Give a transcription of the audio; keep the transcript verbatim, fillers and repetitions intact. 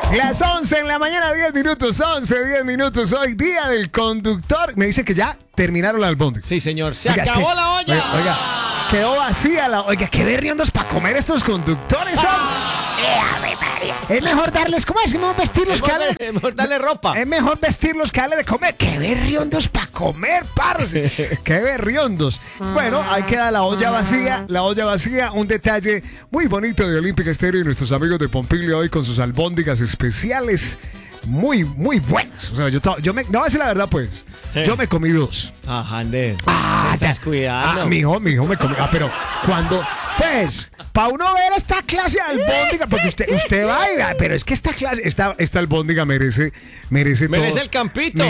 Las once en la mañana, diez minutos, once, diez minutos. Hoy día del conductor. Me dice que ya terminaron la albóndiga. Sí, señor. Se Oiga, acabó es que, la olla. Oiga, oiga, quedó vacía la. Oiga, qué berriondos para comer estos conductores son. Es mejor darles, ¿cómo es? Es mejor vestirlos que darle. Es mejor darle ropa. Es mejor vestirlos que darle de comer. ¡Qué berriondos para comer, parce! ¡Qué berriondos! Bueno, ahí queda la olla vacía. La olla vacía, un detalle muy bonito de Olímpica Estéreo y nuestros amigos de Pompilio hoy con sus albóndigas especiales. Muy, muy buenas. O sea, yo, to- yo me. No, voy a decir la verdad, pues. Yo me comí dos. Ajá, Ander. Ah, Te estás ya. cuidando. Ah, mijo, mijo, me comí. Ah, pero cuando. Pues, para uno ver esta clase de albóndiga, porque usted, usted va y vea, pero es que esta clase, esta, esta albóndiga merece, merece, Merece todo. el campito.